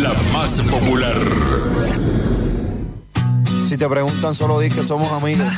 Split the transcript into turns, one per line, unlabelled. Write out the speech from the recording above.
la más popular.
Si te preguntan, solo di que somos amigos.